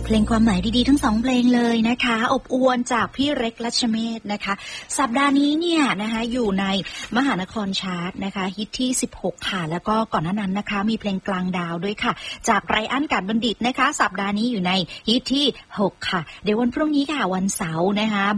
เพลงความหมายดีๆทั้ง2เพลงเลยนะคะอบอวลจากพี่เล็กรัชเมศนะคะสัปดาห์นี้เนี่ยนะคะอยู่ในมหานครชาร์ตนะคะฮิตที่16ค่ะแล้วก็ก่อนหน้านั้นนะคะมีเพลงกลางดาวด้วยค่ะจากไรอันกาญบัณฑิตนะคะสัปดาห์นี้อยู่ในฮิตที่6ค่ะเดี๋ยววันพรุ่งนี้ค่ะวันเสาร์นะคะ